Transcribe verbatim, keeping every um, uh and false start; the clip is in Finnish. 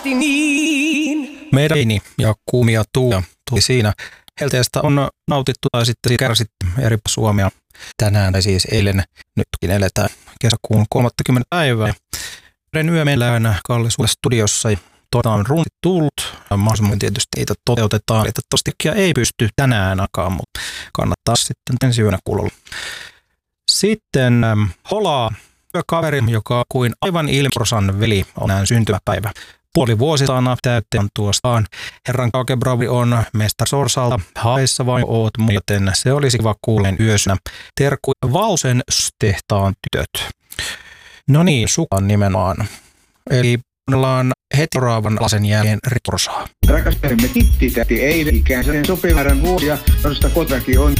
Niin. Meidän ja kuumia tuulia tuli siinä. Helteestä on nautittu tai sitten kärsitty eri Suomea tänään, tai siis eilen. Nytkin eletään kesäkuun kolmaskymmenes päivää. Meidän yö meillä on Kalle studiossa. Toivotaan runtit tullut. Mahdollisimman tietysti niitä toteutetaan. Että tostikia ei pysty tänään aikaan, mutta kannattaa sitten ensi yönä kuulla. Sitten ähm, Holaa, kaveri, joka kuin aivan ilmprosan veli on näin syntymäpäivä. Puoli vuosisaana täyteen tuostaan. Herran Kakebravi on Mestar Sorsalta. Haissa vai oot, joten se olisi kiva kuulen yösynä. Terkku Valsen tehtaan tytöt. No niin, sukan nimenomaan. Eli ollaan heti raavan lasen jälkeen riporsaa. Rakastelemme Titti-täti eilen ikäisen sopimäärän vuosia, josta kotakin on